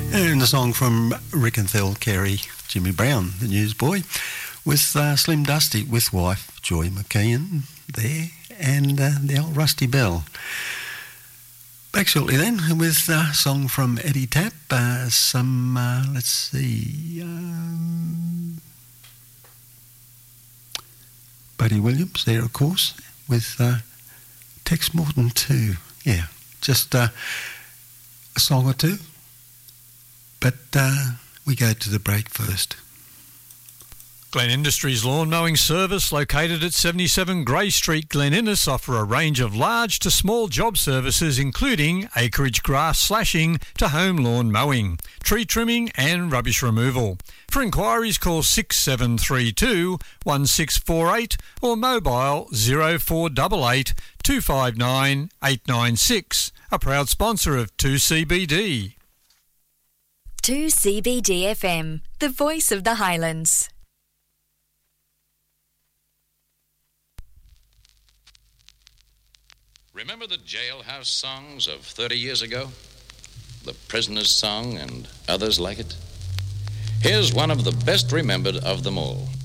And a song from Rickenthal, Kerry, Jimmy Brown, the newsboy, with Slim Dusty, with wife Joy McKeon there, and the old Rusty Bell. Back shortly then with a song from Eddie Tapp, let's see, Buddy Williams there, of course, with Tex Morton too. Yeah, just a song or two. But we go to the break first. Glen Industries Lawn Mowing Service, located at 77 Grey Street, Glen Innes, offer a range of large to small job services including acreage grass slashing to home lawn mowing, tree trimming and rubbish removal. For inquiries, call 6732 1648 or mobile 0488 259 896. A proud sponsor of 2CBD. 2CBD FM, the voice of the Highlands. Remember the jailhouse songs of 30 years ago? The Prisoner's Song and others like it? Here's one of the best remembered of them all.